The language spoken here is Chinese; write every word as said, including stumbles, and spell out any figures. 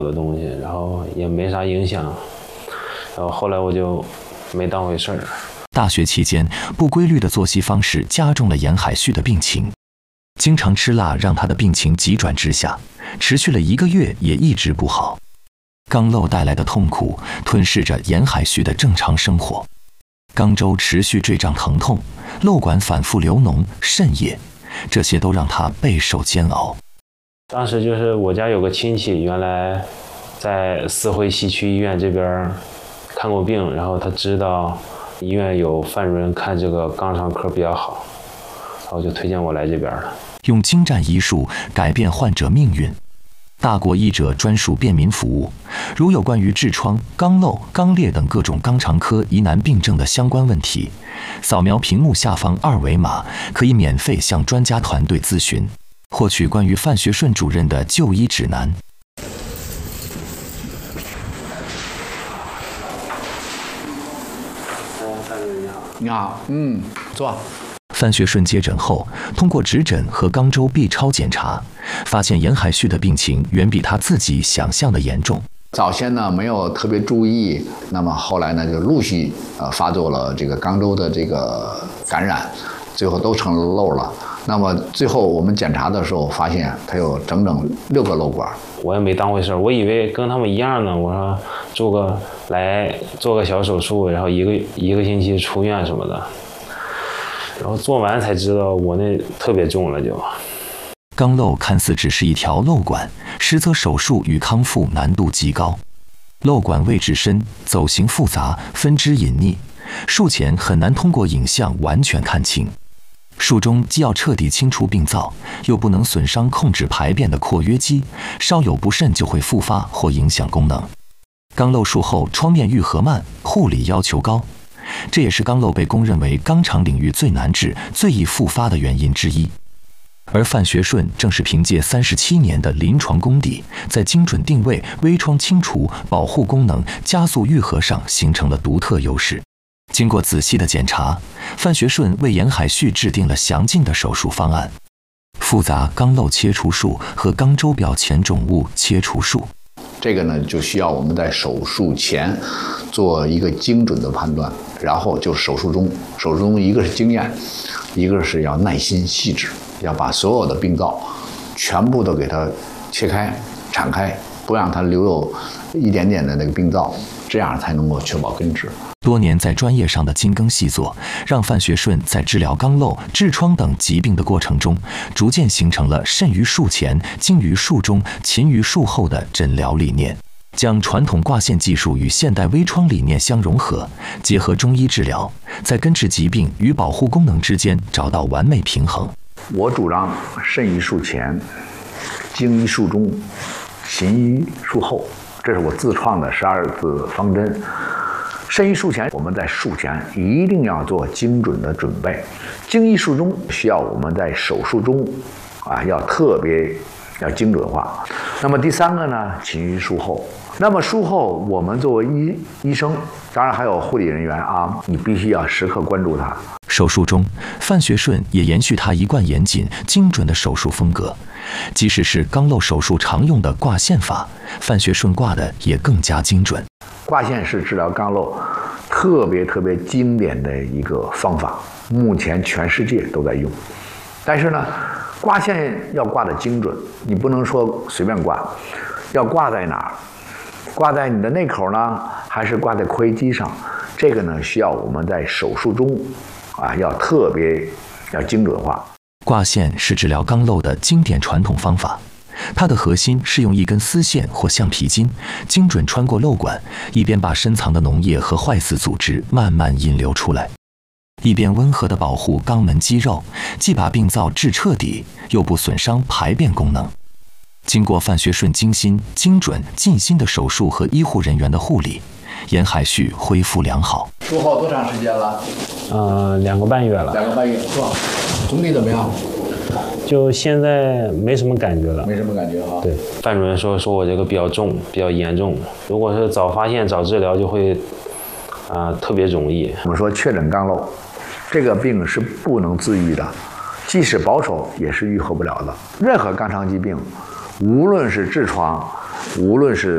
的东西，然后也没啥影响，然后后来我就没当回事儿。 大学期间，不规律的作息方式加重了严海旭的病情，经常吃辣让他的病情急转直下，持续了一个月也一直不好。肛瘘带来的痛苦吞噬着严海旭的正常生活，肛周持续坠胀疼痛，瘘管反复流脓、渗液，这些都让他备受煎熬。 当时就是我家有个亲戚，原来在四惠西区医院这边看过病，然后他知道医院有范主任看这个肛肠科比较好，然后就推荐我来这边了。 用精湛医术改变患者命运，大国医者专属便民服务。如有关于痔疮、肛瘘、肛裂等各种肛肠科疑难病症的相关问题，扫描屏幕下方二维码，可以免费向专家团队咨询，获取关于范学顺主任的就医指南。 你好，嗯，坐。 范学顺接诊后，通过指诊和肛周 B 超检查，发现严海旭的病情远比他自己想象的严重。 早先呢没有特别注意，那么后来呢就陆续呃发作了这个肛周的这个感染，最后都成了瘘了。那么最后我们检查的时候发现他有整整六个瘘管。 我也没当回事，我以为跟他们一样呢。我说做个来做个小手术，然后一个一个星期出院什么的。然后做完才知道我那特别重了就。 肛瘘看似只是一条瘘管，实则手术与康复难度极高。瘘管位置深，走形复杂，分支隐匿，术前很难通过影像完全看清。术中既要彻底清除病灶，又不能损伤控制排便的括约肌，稍有不慎就会复发或影响功能。肛瘘术后创面愈合慢，护理要求高，这也是肛瘘被公认为肛肠领域最难治、最易复发的原因之一。而范学顺正是凭借三十七年的临床功底，在精准定位、微创清除、保护功能、加速愈合上形成了独特优势。经过仔细的检查，范学顺为严海旭制定了详尽的手术方案：复杂肛瘘切除术和肛周表前肿物切除术。 这个呢，就需要我们在手术前做一个精准的判断，然后就手术中，手术中一个是经验，一个是要耐心细致，要把所有的病灶全部都给它切开、铲开，不让它留有一点点的那个病灶，这样才能够确保根治。 多年在专业上的精耕细作，让范学顺在治疗肛瘘、痔疮等疾病的过程中，逐渐形成了慎于术前、精于术中、勤于术后的诊疗理念，将传统挂线技术与现代微创理念相融合，结合中医治疗，在根治疾病与保护功能之间找到完美平衡。 我主张慎于术前，精于术中，勤于术后，这是我自创的十二字方针。慎于术前，我们在术前一定要做精准的准备；精于术中，需要我们在手术中啊要特别要精准化。那么第三个呢，勤于术后。那么术后，我们作为医医生，当然还有护理人员啊，你必须要时刻关注它。 手术中，范学顺也延续他一贯严谨、精准的手术风格，即使是肛瘘手术常用的挂线法，范学顺挂的也更加精准。 挂线是治疗肛瘘特别特别经典的一个方法，目前全世界都在用。但是呢，挂线要挂得精准，你不能说随便挂，要挂在哪儿？挂在你的内口呢，还是挂在括约肌上？这个呢，需要我们在手术中啊要特别要精准化。 挂线是治疗肛瘘的经典传统方法。它的核心是用一根丝线或橡皮筋，精准穿过瘘管，一边把深藏的脓液和坏死组织慢慢引流出来，一边温和地保护肛门肌肉，既把病灶治彻底，又不损伤排便功能。经过范学顺精心、精准、尽心的手术和医护人员的护理，严海旭恢复良好。 术后多长时间了？ 呃，两个半月了。 两个半月，是吧？总体怎么样？ 就现在没什么感觉了， 没什么感觉哈。 对，范主任说说我这个比较重，比较严重，如果是早发现、早治疗，就会啊、呃、特别容易。 我们说确诊肛瘘，这个病是不能自愈的，即使保守也是愈合不了的。任何肛肠疾病，无论是痔疮，无论是